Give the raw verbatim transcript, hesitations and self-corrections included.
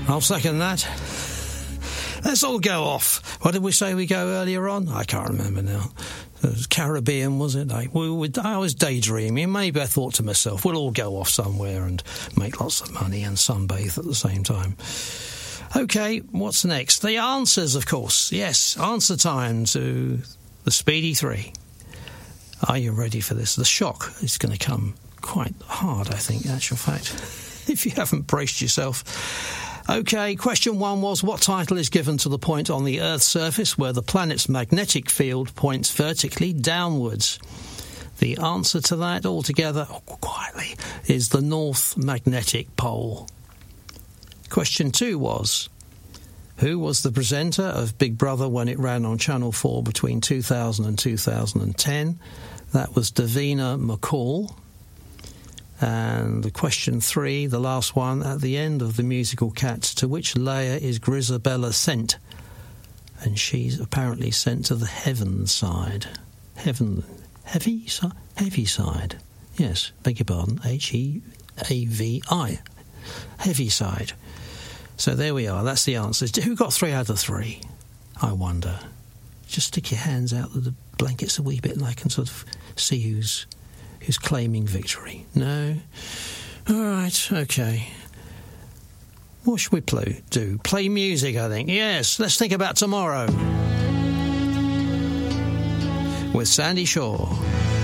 I'll second that. Let's all go off. What did we say we go earlier on? I can't remember now. It was Caribbean, was it? I, we, we, I was daydreaming. Maybe I thought to myself, we'll all go off somewhere and make lots of money and sunbathe at the same time. OK, what's next? The answers, of course. Yes, answer time to the Speedy Three. Are you ready for this? The shock is going to come quite hard, I think, in actual fact, if you haven't braced yourself. OK, question one was, what title is given to the point on the Earth's surface where the planet's magnetic field points vertically downwards? The answer to that altogether, oh, quietly, is the North Magnetic Pole. Question two was, who was the presenter of Big Brother when it ran on Channel four between two thousand and two thousand ten? That was Davina McCall. And the question three, the last one, at the end of the musical Cats, to which layer is Grizabella sent? And she's apparently sent to the heaven side. Heaven, heavy side? Heavy side. Yes, beg your pardon, H E A V I. Heavy side. So there we are, that's the answers. Who got three out of three? I wonder. Just stick your hands out of the blankets a wee bit and I can sort of see who's... who's claiming victory. No? All right, OK. What should we play, do? Play music, I think. Yes, let's think about tomorrow. With Sandy Shaw.